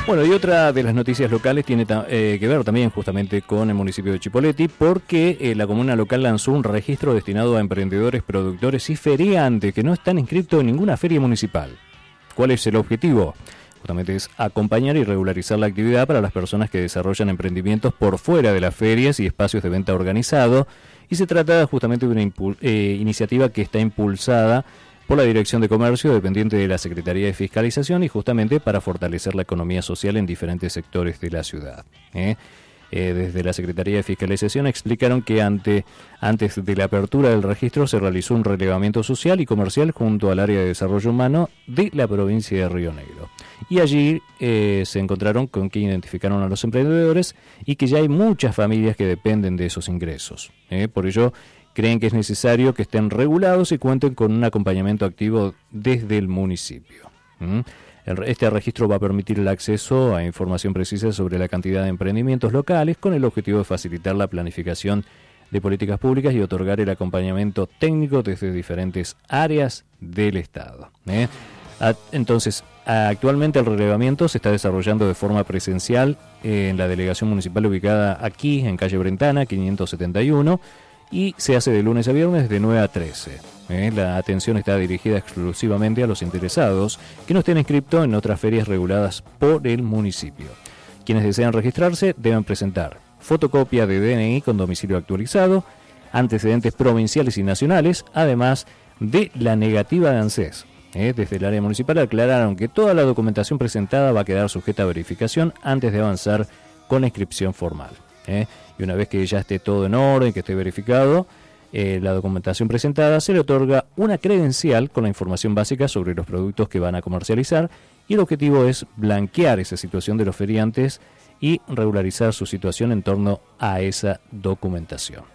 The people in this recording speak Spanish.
Bueno, y otra de las noticias locales tiene que ver también justamente con el municipio de Chipoleti, porque la comuna local lanzó un registro destinado a emprendedores, productores y feriantes que no están inscritos en ninguna feria municipal. ¿Cuál es el objetivo? Justamente es acompañar y regularizar la actividad para las personas que desarrollan emprendimientos por fuera de las ferias y espacios de venta organizado, y se trata justamente de una iniciativa que está impulsada por la Dirección de Comercio, dependiente de la Secretaría de Fiscalización, y justamente para fortalecer la economía social en diferentes sectores de la ciudad. Desde la Secretaría de Fiscalización explicaron que antes de la apertura del registro se realizó un relevamiento social y comercial junto al área de desarrollo humano de la provincia de Río Negro. Y allí se encontraron con que identificaron a los emprendedores y que ya hay muchas familias que dependen de esos ingresos. Por ello, creen que es necesario que estén regulados y cuenten con un acompañamiento activo desde el municipio. Este registro va a permitir el acceso a información precisa sobre la cantidad de emprendimientos locales con el objetivo de facilitar la planificación de políticas públicas y otorgar el acompañamiento técnico desde diferentes áreas del Estado. Entonces, actualmente el relevamiento se está desarrollando de forma presencial en la delegación municipal ubicada aquí en calle Brentana, 571, y se hace de lunes a viernes de 9 a 13. La atención está dirigida exclusivamente a los interesados que no estén inscritos en otras ferias reguladas por el municipio. Quienes desean registrarse deben presentar fotocopia de DNI con domicilio actualizado, antecedentes provinciales y nacionales, además de la negativa de ANSES. Desde el área municipal aclararon que toda la documentación presentada va a quedar sujeta a verificación antes de avanzar con la inscripción formal. Y una vez que ya esté todo en orden, que esté verificado, la documentación presentada, se le otorga una credencial con la información básica sobre los productos que van a comercializar, y el objetivo es blanquear esa situación de los feriantes y regularizar su situación en torno a esa documentación.